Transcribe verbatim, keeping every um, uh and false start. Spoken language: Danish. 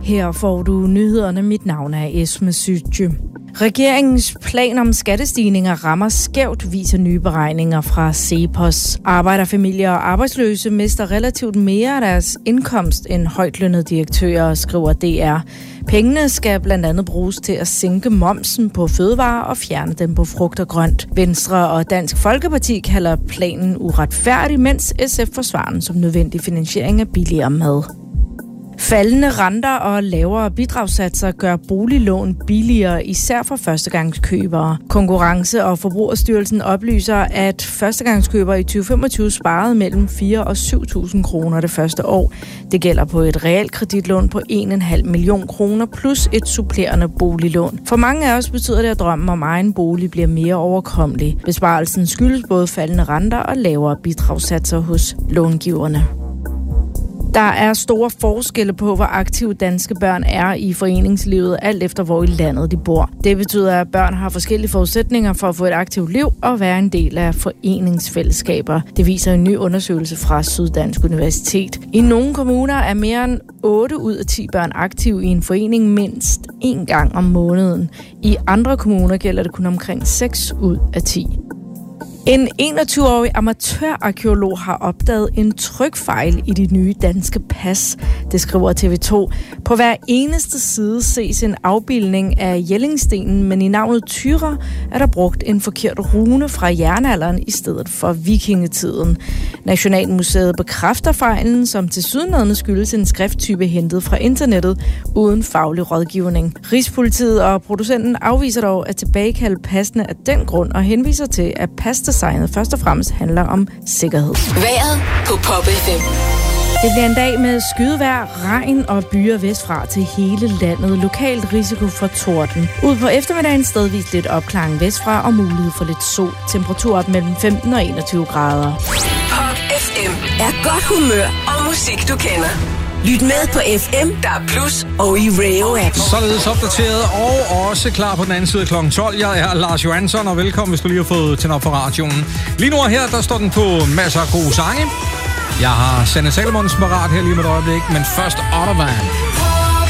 Her får du nyhederne. Mit navn er Esme Sytje. Regeringens plan om skattestigninger rammer skævt, viser nye beregninger fra Cepos. Arbejderfamilier og arbejdsløse mister relativt mere af deres indkomst end højtlønnede direktører, skriver D R. Pengene skal blandt andet bruges til at sænke momsen på fødevarer og fjerne dem på frugt og grønt. Venstre og Dansk Folkeparti kalder planen uretfærdig, mens S F forsvarer den som nødvendig finansiering af billigere mad. Faldende renter og lavere bidragssatser gør boliglån billigere, især for førstegangskøbere. Konkurrence- og Forbrugerstyrelsen oplyser, at førstegangskøbere i tyve femogtyve sparede mellem fire og syv tusind kroner det første år. Det gælder på et realkreditlån på en komma fem million kroner plus et supplerende boliglån. For mange af os betyder det, at drømmen om egen bolig bliver mere overkommelig. Besparelsen skyldes både faldende renter og lavere bidragssatser hos långiverne. Der er store forskelle på, hvor aktive danske børn er i foreningslivet, alt efter hvor i landet de bor. Det betyder, at børn har forskellige forudsætninger for at få et aktivt liv og være en del af foreningsfællesskaber. Det viser en ny undersøgelse fra Syddansk Universitet. I nogle kommuner er mere end otte ud af ti børn aktive i en forening mindst én gang om måneden. I andre kommuner gælder det kun omkring seks ud af ti. En enogtyve-årig amatørarkæolog har opdaget en trykfejl i de nye danske pas, det skriver T V to. På hver eneste side ses en afbildning af Jellingstenen, men i navnet Tyra er der brugt en forkert rune fra jernalderen i stedet for vikingetiden. Nationalmuseet bekræfter fejlen, som tilsyneladende skyldes en skrifttype hentet fra internettet uden faglig rådgivning. Rigspolitiet og producenten afviser dog at tilbagekalde passene af den grund og henviser til, at pasdesignet først og fremmest handler om sikkerhed. Vejret på Pop F M. Det bliver en dag med skydevejr, regn og byer vestfra til hele landet. Lokalt risiko for torden. Ud på eftermiddagen stedvis lidt opklaring vestfra og mulighed for lidt sol. Temperatur op mellem femten og enogtyve grader. Pop F M er godt humør og musik, du kender. Lyt med på F M, der er plus og i Radio-appen. Således opdateret og også klar på den anden side klokken tolv. Jeg er Lars Johansson, og velkommen, hvis du lige har fået tændt op for radioen. Lige nu her, der står den på masser af gode sange. Jeg har Sanne Salomonsen parat her lige med et øjeblik, men først Ottervan.